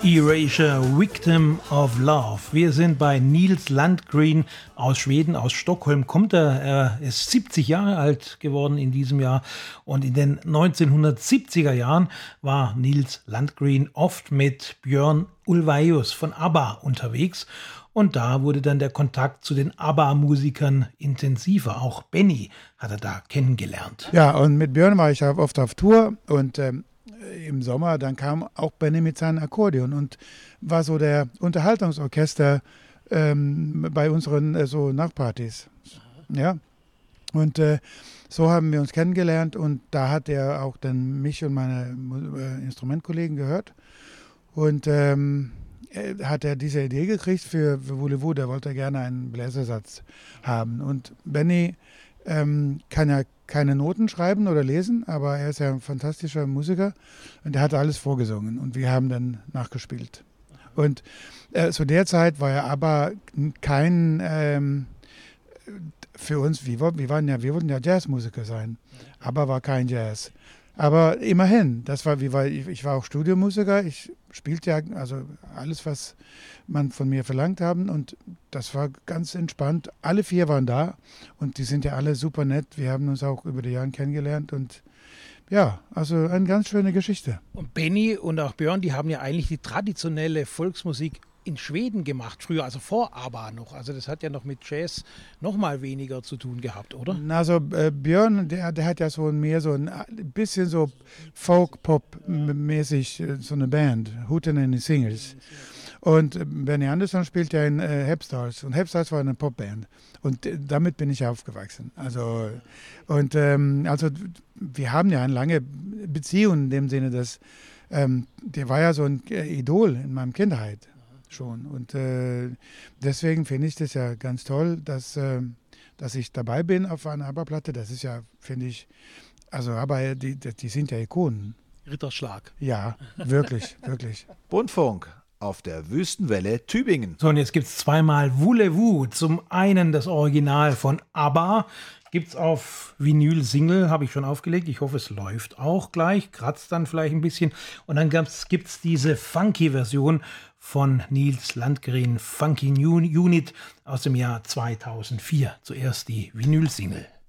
Erasure, Victim of Love. Wir sind bei Nils Landgren aus Schweden, aus Stockholm. Kommt er? Er ist 70 Jahre alt geworden in diesem Jahr. Und in den 1970er Jahren war Nils Landgren oft mit Björn Ulvaeus von ABBA unterwegs. Und da wurde dann der Kontakt zu den ABBA-Musikern intensiver. Auch Benny hat er da kennengelernt. Ja, und mit Björn war ich oft auf Tour und im Sommer, dann kam auch Benny mit seinem Akkordeon und war so der Unterhaltungsorchester bei unseren so Nachpartys. Ja, und so haben wir uns kennengelernt und da hat er auch dann mich und meine Instrumentkollegen gehört und hat er diese Idee gekriegt für Voulez-Vous, der wollte gerne einen Bläsersatz haben. Und Benny kann ja keine Noten schreiben oder lesen, aber er ist ja ein fantastischer Musiker und er hat alles vorgesungen und wir haben dann nachgespielt. Und zu der Zeit war ja aber kein, für uns, wir wollten ja Jazzmusiker sein, aber war kein Jazz. Aber immerhin, ich war auch Studiomusiker, ich spielte ja also alles, was man von mir verlangt haben und das war ganz entspannt. Alle 4 waren da und die sind ja alle super nett. Wir haben uns auch über die Jahre kennengelernt und ja, also eine ganz schöne Geschichte. Und Benny und auch Björn, die haben ja eigentlich die traditionelle Volksmusik in Schweden gemacht, früher, also vor ABBA noch. Also das hat ja noch mit Jazz noch mal weniger zu tun gehabt, oder? Also Björn, der hat ja so ein bisschen so Folk-Pop-mäßig so eine Band, Hooten and the Singers. Und Benny Andersson spielt ja in Hepstars und Hepstars war eine Popband und damit bin ich aufgewachsen. Also wir haben ja eine lange Beziehung in dem Sinne, dass der war ja so ein Idol in meiner Kindheit schon und deswegen finde ich das ja ganz toll, dass ich dabei bin auf einer ABBA-Platte. Das ist ja, finde ich, also ABBA, die sind ja Ikonen. Ritterschlag. Ja, wirklich, wirklich. Buntfunk auf der Wüstenwelle Tübingen. So, und jetzt gibt es zweimal Voulez-Vous. Zum einen das Original von ABBA. Gibt es auf Vinyl-Single, habe ich schon aufgelegt. Ich hoffe, es läuft auch gleich. Kratzt dann vielleicht ein bisschen. Und dann gibt es diese Funky-Version von Nils Landgren, Funky New Unit aus dem Jahr 2004. Zuerst die Vinyl-Single.